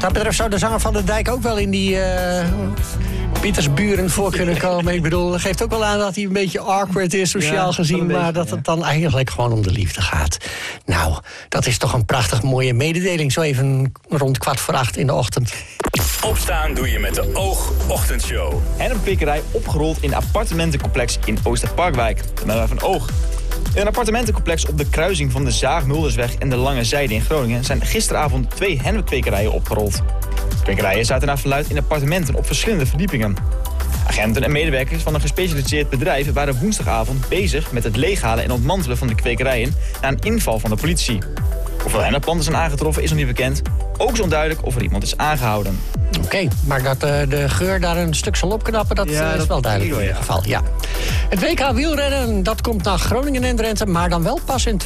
dat betreft zou de zanger van de Dijk ook wel in die Pietersburen voor kunnen komen. Ik bedoel, dat geeft ook wel aan dat hij een beetje awkward is, sociaal gezien. Maar dat het dan eigenlijk gewoon om de liefde gaat. Nou, dat is toch een prachtig mooie mededeling. Zo even rond 7:15 in de ochtend. Opstaan doe je met de Oog-ochtendshow. Hennepkwekerij opgerold in een appartementencomplex in Oosterparkwijk. Dat melden wij van Oog. In een appartementencomplex op de kruising van de Zaag-Muldersweg en de Lange Zijde in Groningen zijn gisteravond 2 hennepkwekerijen opgerold. De kwekerijen zaten naar verluidt in appartementen op verschillende verdiepingen. Agenten en medewerkers van een gespecialiseerd bedrijf waren woensdagavond bezig met het leeghalen en ontmantelen van de kwekerijen na een inval van de politie. Hoeveel hennepplanten zijn aangetroffen is nog niet bekend. Ook is onduidelijk of er iemand is aangehouden. Oké, maar dat de geur daar een stuk zal opknappen, dat is wel duidelijk in ieder geval. Ja. Het WK wielrennen, dat komt naar Groningen en Drenthe, maar dan wel pas in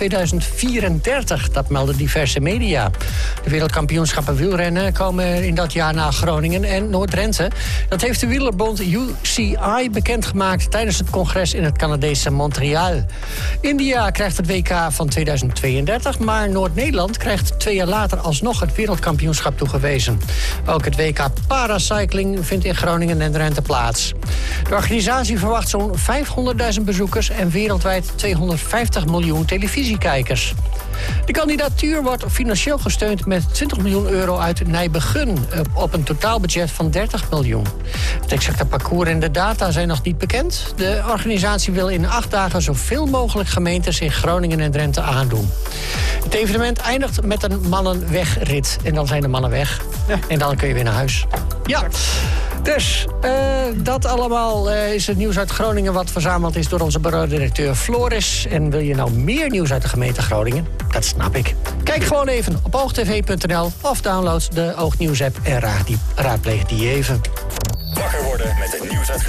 2034. Dat melden diverse media. De wereldkampioenschappen wielrennen komen in dat jaar naar Groningen en Noord-Drenthe. Dat heeft de wielerbond UCI bekendgemaakt tijdens het congres in het Canadese Montreal. India krijgt het WK van 2032, maar Noord-Nederland krijgt 2 jaar later alsnog het wereldkampioenschap toegewezen. Ook het WK Paracycling vindt in Groningen en Drenthe plaats. De organisatie verwacht zo'n 500.000 bezoekers en wereldwijd 250 miljoen televisiekijkers. De kandidatuur wordt financieel gesteund met 20 miljoen euro uit Nijbegun op een totaalbudget van 30 miljoen. Het exacte parcours en de data zijn nog niet bekend. De organisatie wil in 8 dagen zoveel mogelijk gemeentes in Groningen en Drenthe aandoen. Het evenement eindigt met een mannenwegrit. En dan zijn de mannen weg. Ja. En dan kun je weer naar huis. Ja, dus dat allemaal is het nieuws uit Groningen wat verzameld is door onze bureaudirecteur Floris. En wil je nou meer nieuws uit de gemeente Groningen? Dat snap ik. Kijk gewoon even op oogtv.nl of download de Oognieuws app en raadpleeg die even. Wakker worden met het nieuws uit